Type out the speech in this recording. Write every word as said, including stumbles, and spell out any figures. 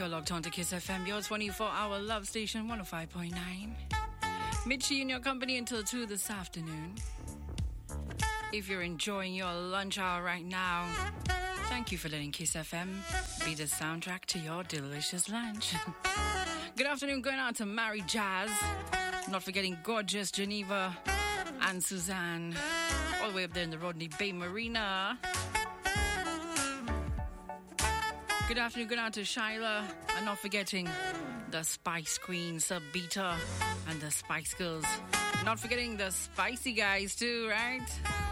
You're logged on to Kiss F M, your twenty-four hour love station, one oh five point nine. Mitchie in your company until two this afternoon. If you're enjoying your lunch hour right now, thank you for letting Kiss F M be the soundtrack to your delicious lunch. Good afternoon going out to Mary Jazz. Not forgetting gorgeous Geneva and Suzanne. All the way up there in the Rodney Bay Marina. Good afternoon, good out to Shyla. And not forgetting the Spice Queen, Sabita, and the Spice Girls. Not forgetting the Spicy guys too, right?